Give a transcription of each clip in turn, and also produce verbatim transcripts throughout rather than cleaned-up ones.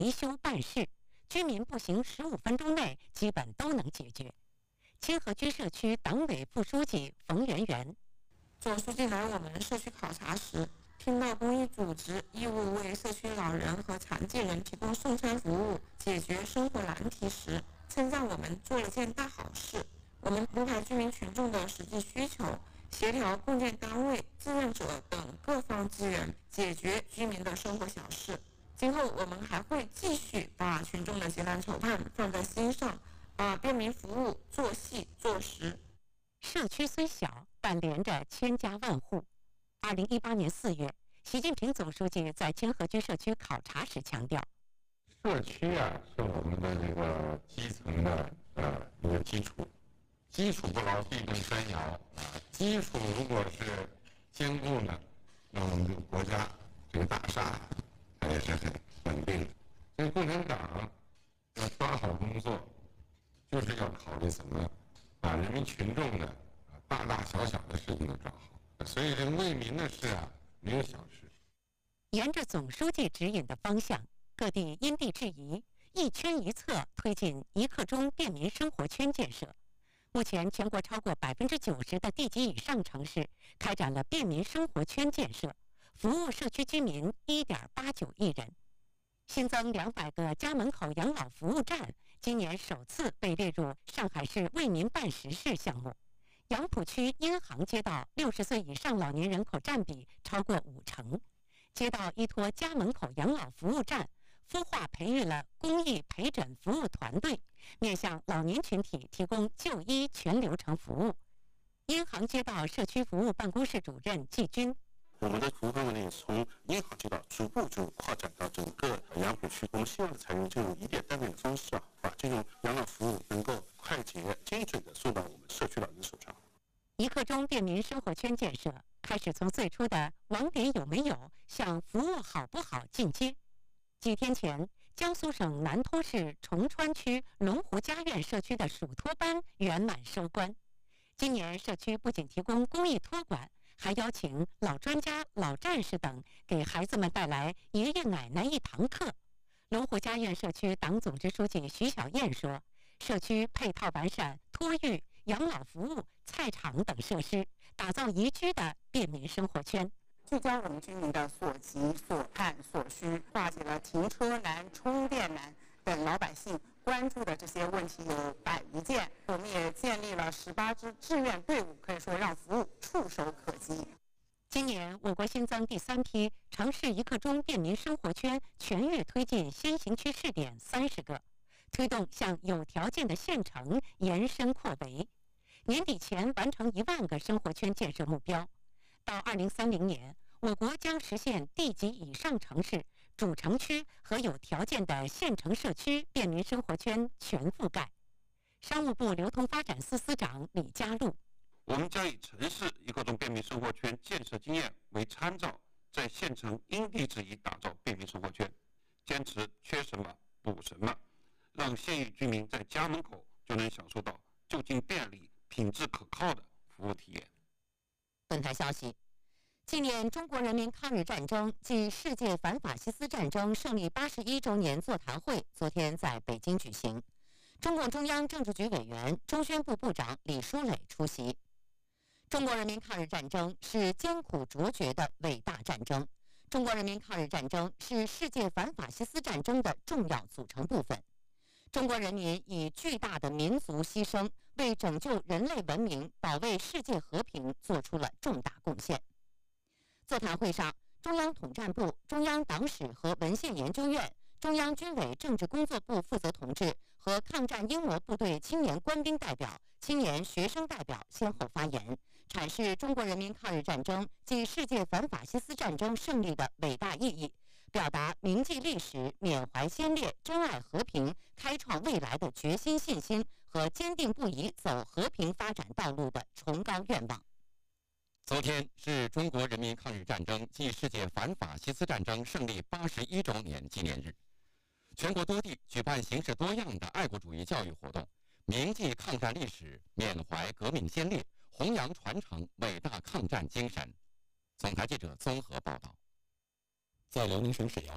维修办事，居民步行十五分钟内基本都能解决。清河居社区党委副书记冯媛媛， 总书记来我们社区考察时，听到公益组织义务为社区老人和残疾人提供送餐服务，解决生活难题时，称赞我们做了件大好事。我们平台居民群众的实际需求，协调共建单位、志愿者等各方资源，解决居民的生活小事。今后我们还会继续把群众的急难愁盼放在心上，把便民服务做细做实。 社区虽小，但连着千家万户。二零一八年四月，习近平总书记在清河居社区考察时强调， 社区啊是我们的这个基层的呃一个基础，基础不牢，地动山摇啊。基础如果是坚固呢，那我们这个国家这个大厦它也是很稳定的。所以共产党要抓好工作，就是要考虑怎么把人民群众的大大小小的事情都抓好。所以这个为民的事啊，没有小事。 沿着总书记指引的方向，各地因地制宜，一圈一策推进一刻钟便民生活圈建设。目前，全国超过百分之九十的地级以上城市开展了便民生活圈建设，服务社区居民一点八九亿人。新增两百个家门口养老服务站，今年首次被列入上海市为民办实事项目。杨浦区英航街道六十岁以上老年人口占比超过五成，街道依托家门口养老服务站，孵化培育了公益陪诊服务团队，面向老年群体提供就医全流程服务。英航街道社区服务办公室主任季军， 我们的服务范围呢，从英航街道逐步就扩展到整个杨浦区。我们希望采用这种以点带面的方式啊，把这种养老服务能够快捷、精准的送到我们社区老人手上。 一刻钟便民生活圈建设开始从最初的网点有没有向服务好不好进阶。几天前，江苏省南通市崇川区龙湖家苑社区的属托班圆满收官。今年社区不仅提供公益托管，还邀请老专家、老战士等给孩子们带来爷爷奶奶一堂课。龙湖家苑社区党总支书记徐小燕说，社区配套完善托育、养老服务、菜场等设施，打造宜居的便民生活圈， 聚焦我们居民的所急、所盼、所需，化解了停车难、充电难等老百姓关注的这些问题有百余件。我们也建立了十八支志愿队伍，可以说让服务触手可及。 今年我国新增第三批城市一刻钟便民生活圈全域推进先行区试点三十个，推动向有条件的县城延伸扩围，年底前完成一万个生活圈建设目标。到二零三零年，我国将实现地级以上城市、主城区和有条件的县城社区便民生活圈全覆盖。商务部流通发展司司长李家路， 我们将以城市一刻钟便民生活圈建设经验为参照，在县城因地制宜打造便民生活圈，坚持缺什么补什么，让县域居民在家门口就能享受到就近便利、品质可靠的服务体验。 本台消息，纪念中国人民抗日战争暨世界反法西斯战争胜利八十一周年座谈会昨天在北京举行，中共中央政治局委员、中宣部部长李书磊出席。中国人民抗日战争是艰苦卓绝的伟大战争，中国人民抗日战争是世界反法西斯战争的重要组成部分。中国人民以巨大的民族牺牲，为拯救人类文明、保卫世界和平做出了重大贡献。座谈会上，中央统战部、中央党史和文献研究院、中央军委政治工作部负责同志和抗战英模部队青年官兵代表、青年学生代表先后发言，阐释中国人民抗日战争暨世界反法西斯战争胜利的伟大意义，表达铭记历史、缅怀先烈、珍爱和平、开创未来的决心、信心和坚定不移走和平发展道路的崇高愿望。 昨天是中国人民抗日战争暨世界反法西斯战争胜利八十一周年纪念日，全国多地举办形式多样的爱国主义教育活动，铭记抗战历史，缅怀革命先烈，弘扬传承伟大抗战精神。总台记者综合报道。 在辽宁省沈阳市，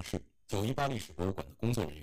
九一八历史博物馆的工作人员。